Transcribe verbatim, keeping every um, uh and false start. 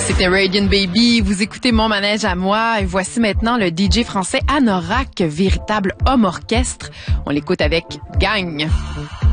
C'était Radiant Baby, vous écoutez Mon Manège à moi et voici maintenant le D J français Anorak, véritable homme orchestre. On l'écoute avec Gang.